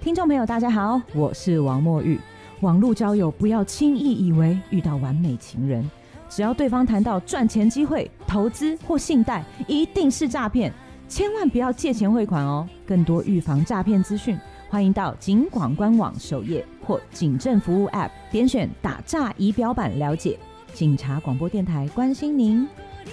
听众朋友大家好，我是王墨玉。网络交友不要轻易以为遇到完美情人，只要对方谈到赚钱机会、投资或信贷，一定是诈骗，千万不要借钱汇款哦。更多预防诈骗资讯，欢迎到警广官网首页或警政服务 App 点选打诈仪表板了解。警察广播电台关心您。